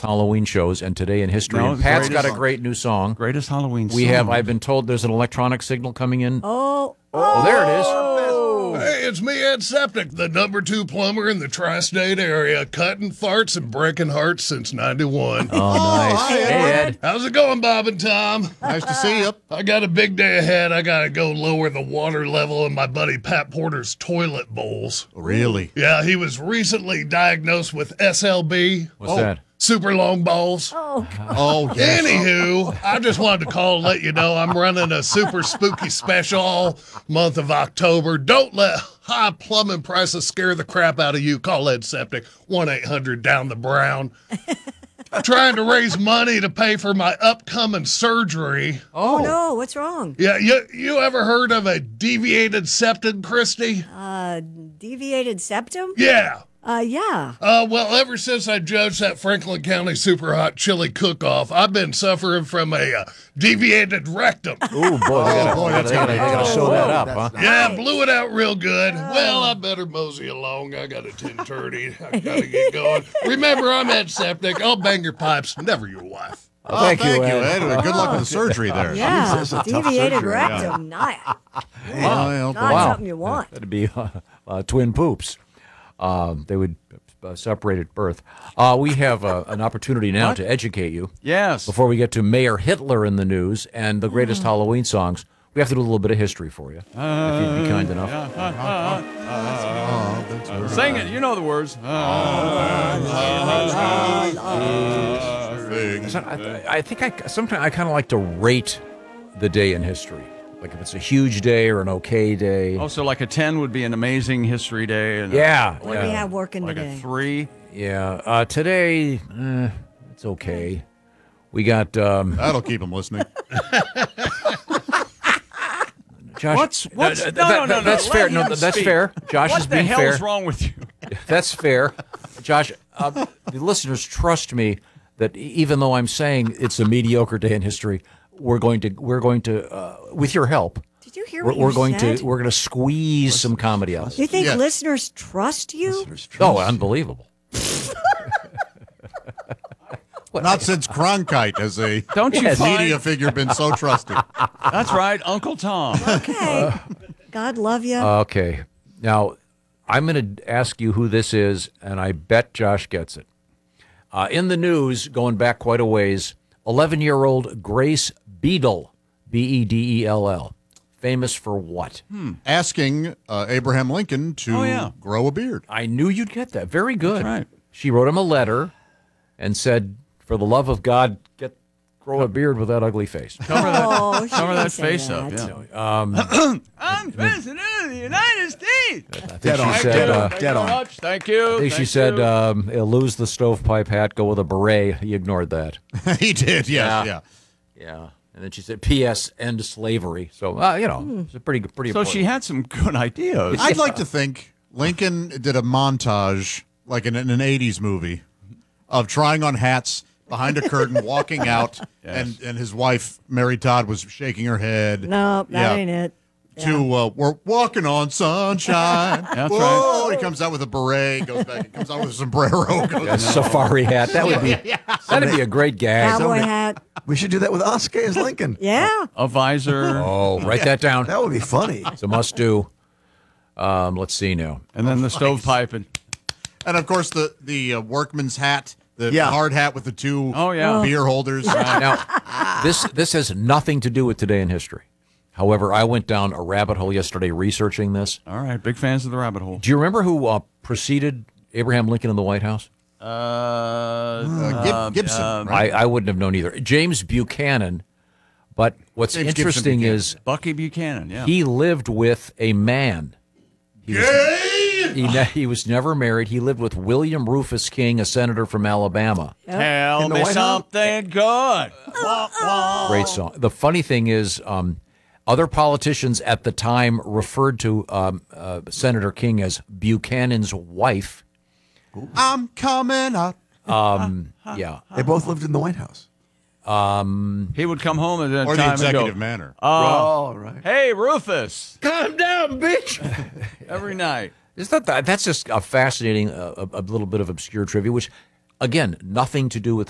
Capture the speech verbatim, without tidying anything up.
Halloween shows and Today in History. No, and Pat's greatest- got a great new song. Greatest Halloween We song. have, I've been told there's an electronic signal coming in. Oh, Oh, there it is. Hey, it's me, Ed Septic, the number two plumber in the tri-state area, cutting farts and breaking hearts since ninety-one. Oh, nice. hi, Hey, Ed. Ed. How's it going, Bob and Tom? Nice to see you. I got a big day ahead. I gotta go lower the water level in my buddy Pat Porter's toilet bowls. Really? Yeah, he was recently diagnosed with S L B. What's that? Super long balls. oh, Oh, yes. Anywho, I just wanted to call and let you know I'm running a super spooky special all month of October. Don't let high plumbing prices scare the crap out of you. Call Ed Septic, one eight hundred down the brown. Trying to raise money to pay for my upcoming surgery. oh no, what's wrong? Yeah, you, you ever heard of a deviated septum, Christy? Uh, deviated septum? Yeah. Uh, yeah. Uh, well, ever since I judged that Franklin County Super Hot Chili Cook-Off, I've been suffering from a uh, deviated rectum. Ooh, boy, they gotta, boy, they that's gotta, they gotta gotta be- sew that Oh, up, that's huh? not- Yeah, Nice. blew it out real good. Well, I better mosey along. I got a ten thirty. I gotta get going. Remember, I'm Ed Septic. I'll bang your pipes, never your wife. Oh, Oh, thank, thank you, you, Ed. Ed. Good luck with the surgery there. Yeah, that's a tough deviated surgery, rectum. Not, Well, not Wow. something you want. That'd be uh, uh, twin poops. Um, they would uh, separate at birth. Uh, we have uh, an opportunity now to educate you. Yes. Before we get to Mayor Hitler in the news and the greatest Mm. Halloween songs, we have to do a little bit of history for you, if you'd be kind enough. Sing it. You know the words. So I, I think I sometimes I kind of like to rate the day in history, like if it's a huge day or an okay day. Also, like a ten would be an amazing history day. And Yeah, What do we yeah, have working like today? a three. yeah. Uh, today, eh, it's okay. We got um, That'll keep him listening. Josh. What's- what's- uh, no, that- no, no, that- no, That's let fair. No, him that's speak. fair. Josh what is the being hell fair. is wrong with you? That's fair. Josh, uh, the listeners trust me that even though I'm saying it's a mediocre day in history, we're going to we're going to uh, with your help. Did you hear We're, what you we're going said? to we're going to squeeze some comedy out. You think Yes. listeners trust you? Oh, unbelievable! Not since Cronkite has a Don't you Yes. find? media figure been so trusted. That's right, Uncle Tom. Okay. God love you. Okay, now I'm going to ask you who this is, and I bet Josh gets it. Uh, in the news, going back quite a ways, eleven-year-old Grace Beadle, B E D E L L, famous for what? Asking uh, Abraham Lincoln to Oh, yeah. grow a beard. I knew you'd get that. Very good. That's right. She wrote him a letter and said, "For the love of God, get grow a beard with that ugly face." Cover that, oh, she cover didn't that say face that. up. Yeah. Um, I'm president of the United States. I think Dead she on. said, uh, Thank Dead you very on. much. Thank you. I think she Thank said, you. um, "He'll lose the stovepipe hat, go with a beret." He ignored that. He did, yes, yeah. Yeah. And then she said, P S End slavery. So, uh, you know, it's a pretty, pretty so important. she had some good ideas. I'd like to think Lincoln did a montage, like in, in an eighties movie, of trying on hats behind a curtain, walking out, and, and his wife, Mary Todd, was shaking her head. No, that Yeah. ain't it. To uh, we're walking on sunshine. That's Whoa! He comes out with a beret, goes back, he comes out with a sombrero, goes a safari hat. That would be, that'd be a great gag. Cowboy hat. We should do that with Oscar as Lincoln. Yeah. a visor, Oh, write that down. That would be funny. It's a must do. Um, let's see now. and then the stovepipe. And and of course the the uh, workman's hat, the Yeah. hard hat with the two Oh, yeah. beer holders. Now, this this has nothing to do with today in history. However, I went down a rabbit hole yesterday researching this. all right, big fans of the rabbit hole. Do you remember who uh, preceded Abraham Lincoln in the White House? Uh, Uh, Gib- Gibson, uh, right? I, I wouldn't have known either. James Buchanan. But what's James Gibson interesting Buchanan. is Bucky Buchanan. Yeah. he lived with a man. He was, he, ne- he was never married. He lived with William Rufus King, a senator from Alabama. Tell In the me White House? something good. Great song. The funny thing is, um, other politicians at the time referred to um, uh, Senator King as Buchanan's wife. I'm coming out. Um, yeah. They both lived in the White House. He would come home at a Or the time and executive go, manner. Oh, right. "Hey, Rufus!" Calm down, bitch. Every night. Is that the, that's just a fascinating, uh, a, a little bit of obscure trivia, which, again, nothing to do with